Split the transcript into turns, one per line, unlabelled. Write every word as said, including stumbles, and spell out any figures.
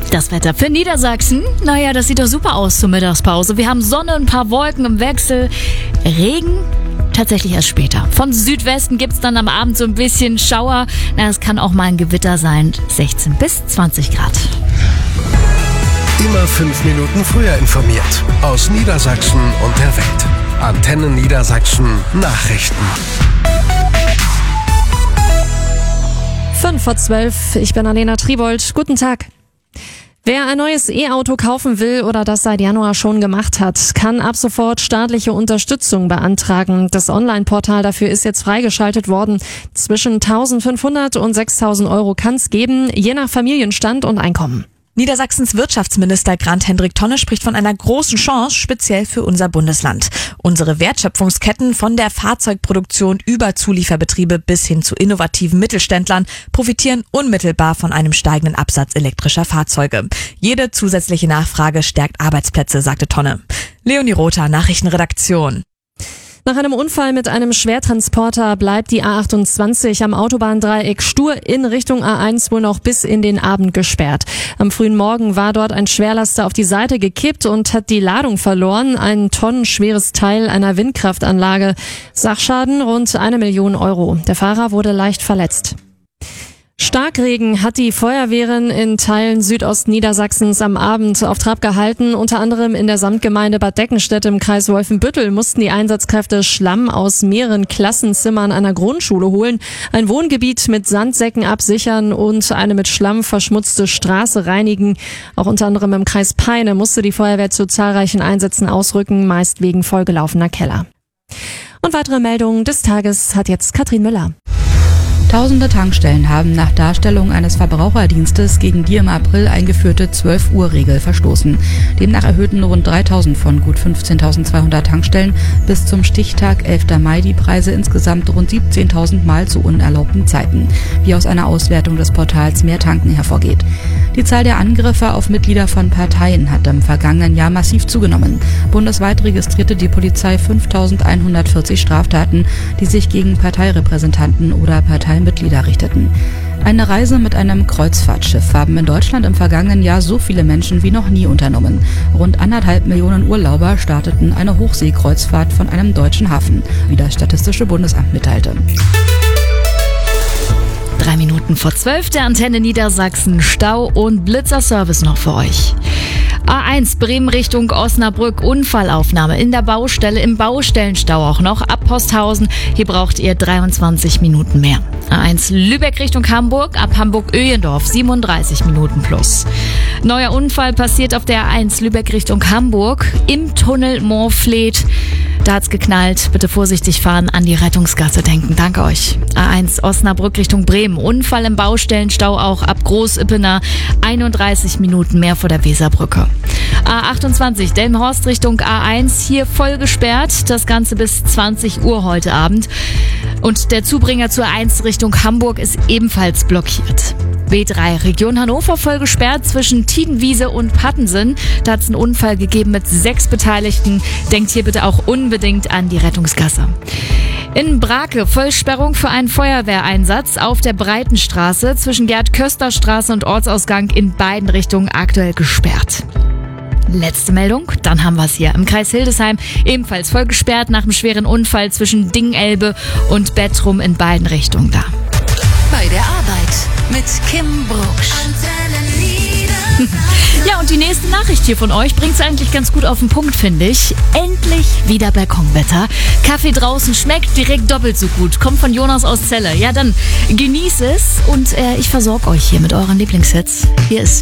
Das Wetter für Niedersachsen, naja, das sieht doch super aus zur Mittagspause. Wir haben Sonne, ein paar Wolken im Wechsel. Regen tatsächlich erst später. Von Südwesten gibt's dann am Abend so ein bisschen Schauer. Na, es kann auch mal ein Gewitter sein. sechzehn bis zwanzig Grad.
Immer fünf Minuten früher informiert. Aus Niedersachsen und der Welt. Antenne Niedersachsen Nachrichten.
Fünf vor zwölf, ich bin Alena Tribold. Guten Tag. Wer ein neues E-Auto kaufen will oder das seit Januar schon gemacht hat, kann ab sofort staatliche Unterstützung beantragen. Das Online-Portal dafür ist jetzt freigeschaltet worden. Zwischen eintausendfünfhundert und sechstausend Euro kann es geben, je nach Familienstand und Einkommen.
Niedersachsens Wirtschaftsminister Grant-Hendrik Tonne spricht von einer großen Chance, speziell für unser Bundesland. Unsere Wertschöpfungsketten von der Fahrzeugproduktion über Zulieferbetriebe bis hin zu innovativen Mittelständlern profitieren unmittelbar von einem steigenden Absatz elektrischer Fahrzeuge. Jede zusätzliche Nachfrage stärkt Arbeitsplätze, sagte Tonne. Leonie Rother, Nachrichtenredaktion.
Nach einem Unfall mit einem Schwertransporter bleibt die A achtundzwanzig am Autobahndreieck Stur in Richtung A eins wohl noch bis in den Abend gesperrt. Am frühen Morgen war dort ein Schwerlaster auf die Seite gekippt und hat die Ladung verloren. Ein tonnenschweres Teil einer Windkraftanlage. Sachschaden rund eine Million Euro. Der Fahrer wurde leicht verletzt. Starkregen hat die Feuerwehren in Teilen Südostniedersachsens am Abend auf Trab gehalten. Unter anderem in der Samtgemeinde Bad Deckenstedt im Kreis Wolfenbüttel mussten die Einsatzkräfte Schlamm aus mehreren Klassenzimmern einer Grundschule holen, ein Wohngebiet mit Sandsäcken absichern und eine mit Schlamm verschmutzte Straße reinigen. Auch unter anderem im Kreis Peine musste die Feuerwehr zu zahlreichen Einsätzen ausrücken, meist wegen vollgelaufener Keller. Und weitere Meldungen des Tages hat jetzt Katrin Müller.
Tausende Tankstellen haben nach Darstellung eines Verbraucherdienstes gegen die im April eingeführte zwölf Uhr Regel verstoßen. Demnach erhöhten rund dreitausend von gut fünfzehntausendzweihundert Tankstellen bis zum Stichtag elfter Mai die Preise insgesamt rund siebzehntausend Mal zu unerlaubten Zeiten, wie aus einer Auswertung des Portals Mehr Tanken hervorgeht. Die Zahl der Angriffe auf Mitglieder von Parteien hat im vergangenen Jahr massiv zugenommen. Bundesweit registrierte die Polizei fünftausendeinhundertvierzig Straftaten, die sich gegen Parteirepräsentanten oder Parteimitglieder richteten. Eine Reise mit einem Kreuzfahrtschiff haben in Deutschland im vergangenen Jahr so viele Menschen wie noch nie unternommen. Rund anderthalb Millionen Urlauber starteten eine Hochseekreuzfahrt von einem deutschen Hafen, wie das Statistische Bundesamt mitteilte.
Drei Minuten vor zwölf, der Antenne Niedersachsen Stau und Blitzerservice noch für euch. A eins Bremen Richtung Osnabrück, Unfallaufnahme in der Baustelle, im Baustellenstau auch noch, ab Posthausen, hier braucht ihr dreiundzwanzig Minuten mehr. A eins Lübeck Richtung Hamburg, ab Hamburg-Öhlendorf, siebenunddreißig Minuten plus. Neuer Unfall passiert auf der A eins Lübeck Richtung Hamburg, im Tunnel Moorfleet. Da hat's geknallt. Bitte vorsichtig fahren, an die Rettungsgasse denken. Danke euch. A eins Osnabrück Richtung Bremen. Unfall im Baustellenstau auch ab Großippener. einunddreißig Minuten mehr vor der Weserbrücke. A achtundzwanzig Delmenhorst Richtung A eins. Hier voll gesperrt. Das Ganze bis zwanzig Uhr heute Abend. Und der Zubringer zur A eins Richtung Hamburg ist ebenfalls blockiert. B drei Region Hannover voll gesperrt zwischen Tiedenwiese und Pattensen. Da hat es einen Unfall gegeben mit sechs Beteiligten. Denkt hier bitte auch unbedingt an die Rettungsgasse. In Brake Vollsperrung für einen Feuerwehreinsatz auf der Breitenstraße zwischen Gerd-Köster-Straße und Ortsausgang in beiden Richtungen aktuell gesperrt. Letzte Meldung, dann haben wir es hier. Im Kreis Hildesheim ebenfalls voll gesperrt nach einem schweren Unfall zwischen Dingelbe und Bettrum in beiden Richtungen da.
Bei der Arbeit mit Kim Brucksch.
Ja, und die nächste Nachricht hier von euch bringt es eigentlich ganz gut auf den Punkt, finde ich. Endlich wieder Balkonwetter. Kaffee draußen schmeckt direkt doppelt so gut. Kommt von Jonas aus Celle. Ja, dann genieß es und äh, ich versorge euch hier mit euren Lieblingshits. Hier ist